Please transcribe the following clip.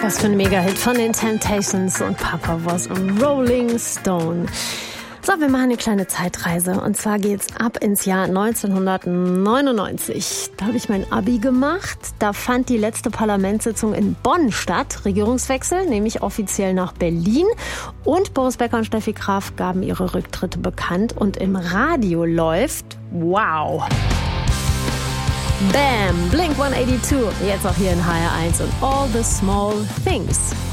Was für ein Mega-Hit von den Temptations und Papa was a Rolling Stone. So, wir machen eine kleine Zeitreise. Und zwar geht's ab ins Jahr 1999. Da habe ich mein Abi gemacht. Da fand die letzte Parlamentssitzung in Bonn statt. Regierungswechsel, nämlich offiziell nach Berlin. Und Boris Becker und Steffi Graf gaben ihre Rücktritte bekannt. Und im Radio läuft, wow, Bam, Blink 182. Jetzt auch hier in HR1 und All the Small Things.